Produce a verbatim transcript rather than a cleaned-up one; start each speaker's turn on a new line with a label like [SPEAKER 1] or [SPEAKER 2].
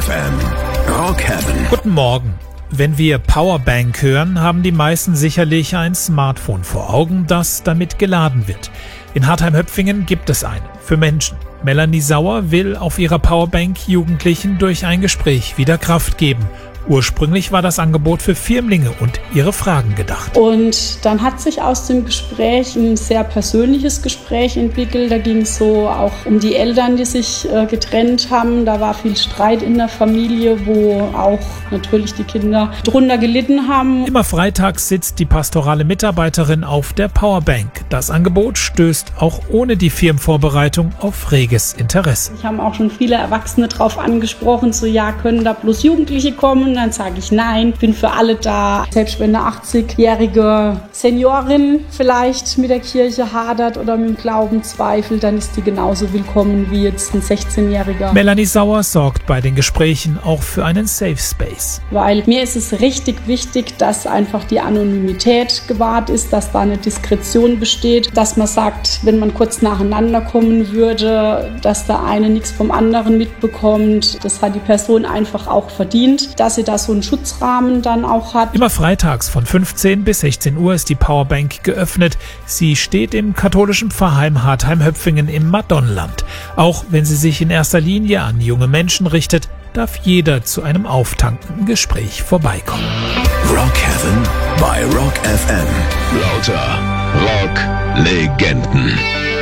[SPEAKER 1] F M. Rock Heaven.
[SPEAKER 2] Guten Morgen. Wenn wir Powerbank hören, haben die meisten sicherlich ein Smartphone vor Augen, das damit geladen wird. In Hartheim-Höpfingen gibt es eine für Menschen. Melanie Sauer will auf ihrer Powerbank Jugendlichen durch ein Gespräch wieder Kraft geben. Ursprünglich war das Angebot für Firmlinge und ihre Fragen gedacht.
[SPEAKER 3] Und dann hat sich aus dem Gespräch ein sehr persönliches Gespräch entwickelt. Da ging es so auch um die Eltern, die sich äh, getrennt haben. Da war viel Streit in der Familie, wo auch natürlich die Kinder drunter gelitten haben.
[SPEAKER 2] Immer freitags sitzt die pastorale Mitarbeiterin auf der Powerbank. Das Angebot stößt auch ohne die Firmenvorbereitung auf reges Interesse.
[SPEAKER 3] Ich habe auch schon viele Erwachsene drauf angesprochen, so ja, können da bloß Jugendliche kommen? Dann sage ich nein, bin für alle da. Selbst wenn eine achtzigjährige Seniorin vielleicht mit der Kirche hadert oder mit dem Glauben zweifelt, dann ist die genauso willkommen wie jetzt ein sechzehnjähriger.
[SPEAKER 2] Melanie Sauer sorgt bei den Gesprächen auch für einen Safe Space.
[SPEAKER 3] Weil mir ist es richtig wichtig, dass einfach die Anonymität gewahrt ist, dass da eine Diskretion besteht, dass man sagt, wenn man kurz nacheinander kommen würde, dass der eine nichts vom anderen mitbekommt. Das hat die Person einfach auch verdient, dass sie da so einen Schutzrahmen dann auch hat.
[SPEAKER 2] Immer freitags von fünfzehn bis sechzehn Uhr ist die Powerbank geöffnet. Sie steht im katholischen Pfarrheim Hartheim-Höpfingen im Madonnenland. Auch wenn sie sich in erster Linie an junge Menschen richtet, darf jeder zu einem auftankenden Gespräch vorbeikommen.
[SPEAKER 1] Rock Heaven bei Rock F M. Lauter Rock-Legenden.